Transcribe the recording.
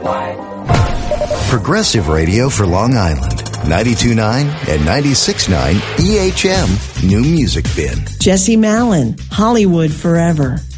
Progressive radio for Long Island. 92.9 and 96.9 EHM New Music Bin. Jesse Malin, Hollywood Forever.